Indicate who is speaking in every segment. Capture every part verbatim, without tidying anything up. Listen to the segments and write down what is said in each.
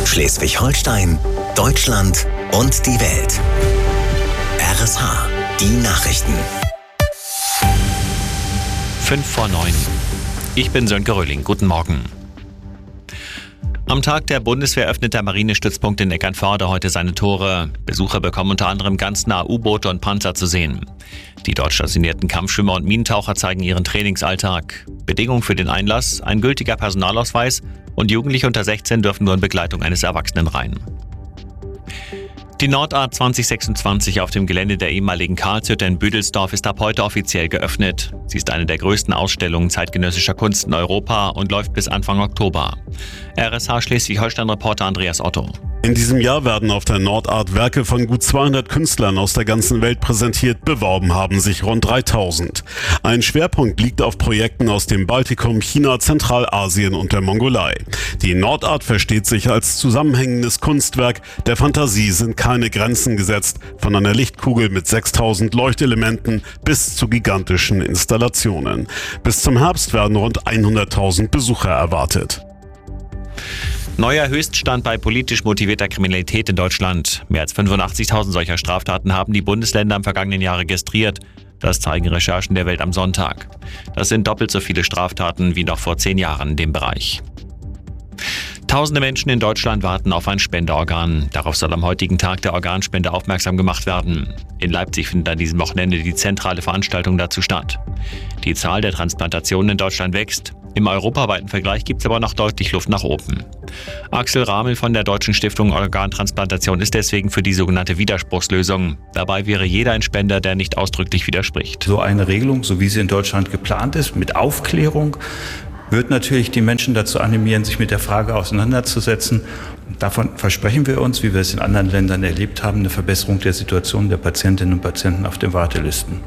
Speaker 1: Schleswig-Holstein, Deutschland und die Welt. R S H, die Nachrichten.
Speaker 2: Fünf vor neun. Ich bin Sönke Röhling. Guten Morgen. Am Tag der Bundeswehr öffnet der Marinestützpunkt in Eckernförde heute seine Tore. Besucher bekommen unter anderem ganz nah U-Boote und Panzer zu sehen. Die dort stationierten Kampfschwimmer und Minentaucher zeigen ihren Trainingsalltag. Bedingung für den Einlass: ein gültiger Personalausweis und Jugendliche unter sechzehn dürfen nur in Begleitung eines Erwachsenen rein. Die Nordart zwanzig sechsundzwanzig auf dem Gelände der ehemaligen Karlshütte in Büdelsdorf ist ab heute offiziell geöffnet. Sie ist eine der größten Ausstellungen zeitgenössischer Kunst in Europa und läuft bis Anfang Oktober. R S H Schleswig-Holstein-Reporter Andreas Otto.
Speaker 3: In diesem Jahr werden auf der Nordart Werke von gut zweihundert Künstlern aus der ganzen Welt präsentiert. Beworben haben sich rund dreitausend. Ein Schwerpunkt liegt auf Projekten aus dem Baltikum, China, Zentralasien und der Mongolei. Die Nordart versteht sich als zusammenhängendes Kunstwerk. Der Fantasie sind keine Grenzen gesetzt, von einer Lichtkugel mit sechstausend Leuchtelementen bis zu gigantischen Installationen. Bis zum Herbst werden rund hunderttausend Besucher erwartet.
Speaker 2: Neuer Höchststand bei politisch motivierter Kriminalität in Deutschland. Mehr als fünfundachtzigtausend solcher Straftaten haben die Bundesländer im vergangenen Jahr registriert. Das zeigen Recherchen der Welt am Sonntag. Das sind doppelt so viele Straftaten wie noch vor zehn Jahren in dem Bereich. Tausende Menschen in Deutschland warten auf ein Spenderorgan. Darauf soll am heutigen Tag der Organspende aufmerksam gemacht werden. In Leipzig findet an diesem Wochenende die zentrale Veranstaltung dazu statt. Die Zahl der Transplantationen in Deutschland wächst. Im europaweiten Vergleich gibt es aber noch deutlich Luft nach oben. Axel Ramel von der Deutschen Stiftung Organtransplantation ist deswegen für die sogenannte Widerspruchslösung. Dabei wäre jeder ein Spender, der nicht ausdrücklich widerspricht.
Speaker 4: So eine Regelung, so wie sie in Deutschland geplant ist, mit Aufklärung, wird natürlich die Menschen dazu animieren, sich mit der Frage auseinanderzusetzen. Und davon versprechen wir uns, wie wir es in anderen Ländern erlebt haben, eine Verbesserung der Situation der Patientinnen und Patienten auf den Wartelisten.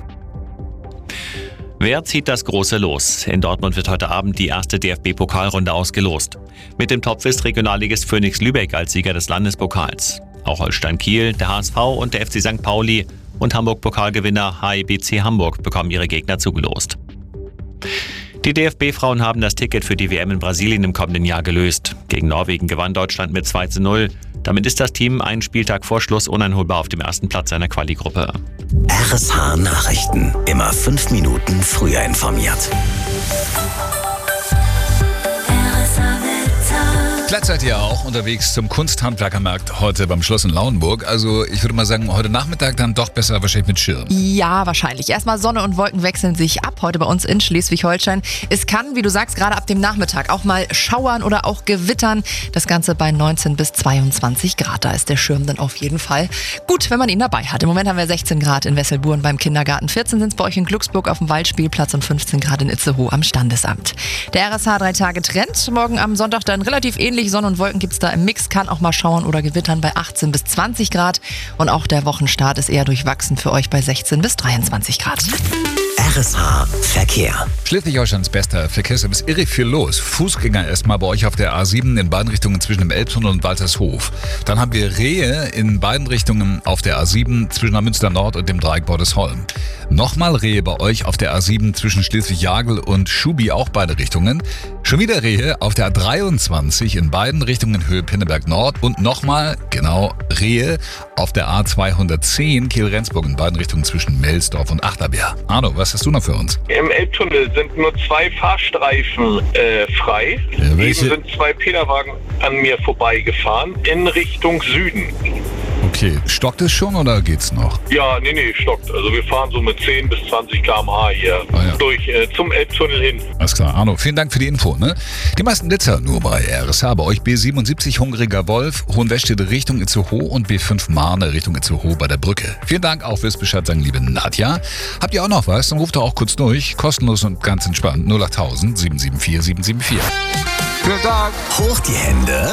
Speaker 2: Wer zieht das große Los? In Dortmund wird heute Abend die erste D F B-Pokalrunde ausgelost. Mit dem Topf ist Regionalligist Phoenix Lübeck als Sieger des Landespokals. Auch Holstein Kiel, der H S V und der F C Sankt Pauli und Hamburg-Pokalgewinner H I B C Hamburg bekommen ihre Gegner zugelost. Die D F B-Frauen haben das Ticket für die W M in Brasilien im kommenden Jahr gelöst. Gegen Norwegen gewann Deutschland mit zwei zu null. Damit ist das Team einen Spieltag vor Schluss uneinholbar auf dem ersten Platz seiner Quali-Gruppe.
Speaker 1: R S H Nachrichten. Immer fünf Minuten früher informiert.
Speaker 5: Vielleicht seid ihr auch unterwegs zum Kunsthandwerkermarkt heute beim Schloss in Lauenburg. Also ich würde mal sagen, heute Nachmittag dann doch besser wahrscheinlich mit Schirm.
Speaker 6: Ja, wahrscheinlich. Erstmal Sonne und Wolken wechseln sich ab heute bei uns in Schleswig-Holstein. Es kann, wie du sagst, gerade ab dem Nachmittag auch mal schauern oder auch gewittern. Das Ganze bei neunzehn bis zweiundzwanzig Grad. Da ist der Schirm dann auf jeden Fall gut, wenn man ihn dabei hat. Im Moment haben wir sechzehn Grad in Wesselburen beim Kindergarten. vierzehn sind es bei euch in Glücksburg auf dem Waldspielplatz und fünfzehn Grad in Itzehoe am Standesamt. Der R S H drei Tage Trend. Morgen am Sonntag dann relativ ähnlich. Sonne und Wolken gibt es da im Mix, kann auch mal schauern oder gewittern bei achtzehn bis zwanzig Grad. Und auch der Wochenstart ist eher durchwachsen für euch bei sechzehn bis dreiundzwanzig Grad.
Speaker 1: R S H Verkehr.
Speaker 5: Schleswig-Holsteins bester Verkehrsservice, ist irre viel los. Fußgänger erstmal bei euch auf der A sieben in beiden Richtungen zwischen dem Elbtunnel und Waltershof. Dann haben wir Rehe in beiden Richtungen auf der A sieben zwischen der Münster Nord und dem Dreieck Bordesholm. Nochmal Rehe bei euch auf der A sieben zwischen Schleswig-Jagel und Schubi, auch beide Richtungen. Schon wieder Rehe auf der A dreiundzwanzig in beiden Richtungen Höhe Pinneberg Nord und nochmal, genau, Rehe auf der A zweihundertzehn Kiel-Rendsburg in beiden Richtungen zwischen Melsdorf und Achterbeer. Arno, was hast du noch für uns?
Speaker 7: Im Elbtunnel sind nur zwei Fahrstreifen äh, frei.
Speaker 5: Ja, welche?
Speaker 7: Eben sind zwei Peterwagen an mir vorbeigefahren in Richtung Süden.
Speaker 5: Okay, stockt es schon oder geht's noch?
Speaker 7: Ja, nee, nee, stockt. Also wir fahren so mit zehn bis zwanzig Kilometer pro Stunde hier
Speaker 5: Ah, ja.
Speaker 7: durch äh, zum Elbtunnel hin.
Speaker 5: Alles klar, Arno, vielen Dank für die Info. Ne? Die meisten Blitzer nur bei R S H. Bei euch B siebenundsiebzig Hungriger Wolf, Hohenwestedt Richtung Itzehoe und B fünf Marne Richtung Itzehoe bei der Brücke. Vielen Dank auch fürs Bescheid sagen, liebe Nadja. Habt ihr auch noch was? Dann ruft doch auch kurz durch. Kostenlos und ganz entspannt. null acht tausend sieben sieben vier sieben sieben vier.
Speaker 1: Vielen Dank. Hoch die Hände.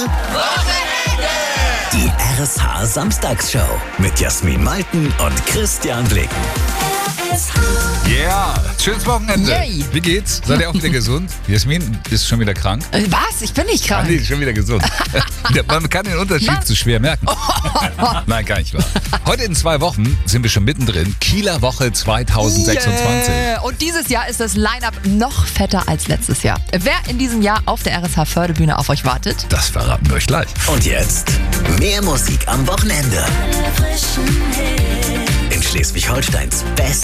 Speaker 1: Die R S H Samstagsshow mit Jasmin Malten und Christian Blicken.
Speaker 5: Yeah, schönes Wochenende.
Speaker 6: Yay.
Speaker 5: Wie geht's? Seid ihr auch wieder gesund? Jasmin, bist du schon wieder krank?
Speaker 6: Äh, Was? Ich bin nicht
Speaker 5: Ah,
Speaker 6: krank.
Speaker 5: nee, schon wieder gesund. Man kann den Unterschied
Speaker 6: Was?
Speaker 5: zu schwer merken. Nein, gar nicht wahr. Heute in zwei Wochen sind wir schon mittendrin. Kieler Woche zwanzig sechsundzwanzig.
Speaker 6: Yeah. Und dieses Jahr ist das Line-Up noch fetter als letztes Jahr. Wer in diesem Jahr auf der R S H-Förderbühne auf euch wartet?
Speaker 5: Das verraten wir euch gleich.
Speaker 1: Und jetzt mehr Musik am Wochenende. In Schleswig-Holsteins Best